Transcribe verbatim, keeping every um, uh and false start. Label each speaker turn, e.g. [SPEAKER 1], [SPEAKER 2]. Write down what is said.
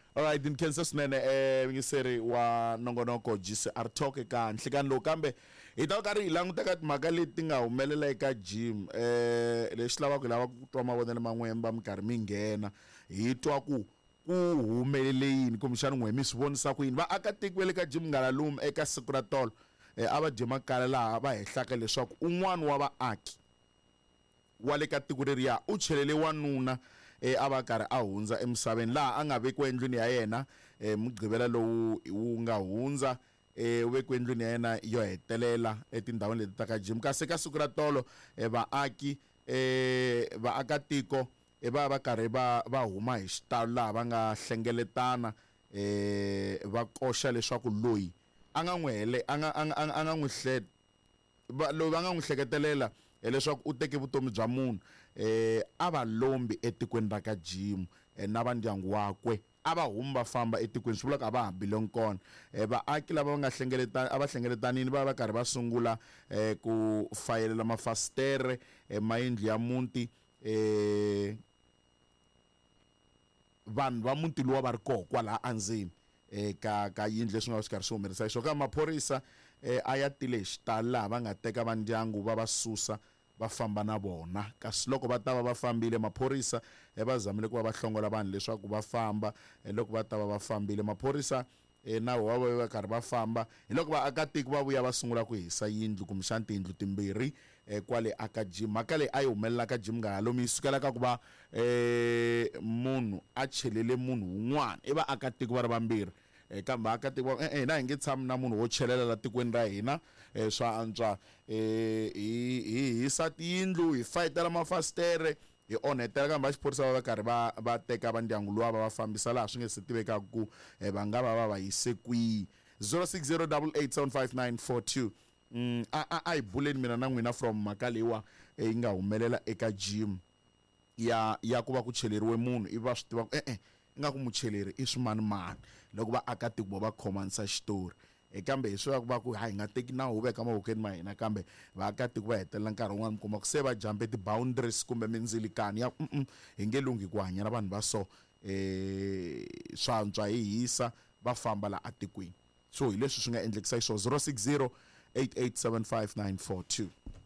[SPEAKER 1] Alright, in Kansas nene eh ngiseri wa nongonoko G C R talk eka nhlikani lo kambe hi ta ka ri languta ka timhaka leti nga humelela eka gym eh leswi lavaka lava ku twa mavonelo man'wemba mikarhi mi nghena hi twa ku ku humelele yini kumbe xana n'we mi swi vonisa ku yini va aka tiko le ka gym Ngalalume eka siku ra tolo eh ava dye makala laha va hehlaka leswaku un'wana wa vaaki wa le ka tiko leriya u chelele wanuna eh ava karhi a hundza emisaveni laha a nga vekiwa endlwini ya yena eh mugqivela lowu wu nga hundza eh vekiwa endlwini ya yena yo hetelela etindhawini leti ta ka gym kasi ka siku ra tolo eh vaaki eh vaaka tiko e va va karhi va va huma hi xitalo laha va nga hlengeletana eh va koxa leswaku loyi a nga n'wi hele a nga a nga a nga n'wi hle loyi va nga n'wi hleketelela leswaku u teke vutomi bya munhu eh a va lombi etikweni ra ka gym na va ndyangu wakwe a va huma va famba etikweni swi vula ku a va hambile kona eh vaaki lava va nga hlengeletana a va hlengeletanini va va karhi va sungula eh ku fayelela mafasitere mayindlu ya muti eh vanhu va muti luwa va ri koho kwala andzeni eh ka ka yindlu leswi nga swi karhi swi humerisa xo ka maphorisa eh a ya tile hi xitalo laha va nga teka va ndyangu va va susa va famba na vona kasi loko va ta va va fambile maphorisa eh va zamile ku va va hlongola vanhu leswaku va famba loko va ta va va fambile maphorisa eh na wa va karhi va famba loko va aka tiko va vuya va sungula ku hisa yindlu kumbe xana tindlu timbirhi eh kwale aka gym mhaka leyi a yi humelela ka gym Ngalalume yi sukela ka ku va eh munhu a chelele munhu un'wana i va aka tiko va ri vambirhi eh kambe aka tiko eh na hi nge tshami na munhu wo chelela la tikweni ra hina eh swa antswa eh hi hisa tiyindlu hi fayitela mafasitere hi onhetela kambe va xiphorisa va karhi va va teka va ndyangu luwa va va fambisa laha swi nge se tivekaka ku va nga va va va yise kwihi zero six zero eight eight seven five nine four two mm a a a hi buleni mina na n'wina from mhaka leyiwa yi nga humelela eka gym ya ya ku va ku cheleriwe munhu i va swi tiva ku eh eh nga ku mucheleri i swimani mani loko va aka tiko va khomanisa xitori e kambe hi swi va ku ha hi nga teki nawu wu veka mavokweni ma hina kambe vaaka tiko va hetelela nkarhi wun'wana mi kuma ku se va jambe ti-boundaries kumbe mindzilikano ya hi nge lunghi ku hanya na vanhu va so eh swantswa hi hisa va famba la atikweni so hi leswi swi nga endlekisa hi swo zero six zero eight eight seven five nine four two.